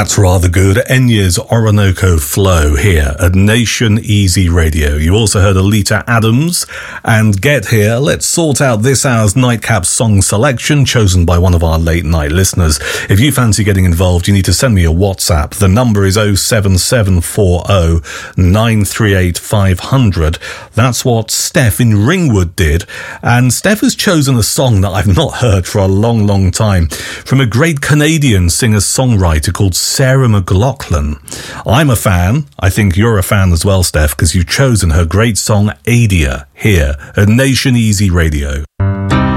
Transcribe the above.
That's rather good. Enya's Orinoco Flow here at Nation Easy Radio. You also heard Alita Adams and Get Here. Let's sort out this hour's Nightcap song selection chosen by one of our late night listeners. If you fancy getting involved, you need to send me a WhatsApp. The number is 07740 938 500. That's what Steph in Ringwood did. And Steph has chosen a song that I've not heard for a long, long time from a great Canadian singer-songwriter called Sarah McLachlan. I'm a fan. I think you're a fan as well, Steph, because you've chosen her great song Adia here at Nation Easy Radio.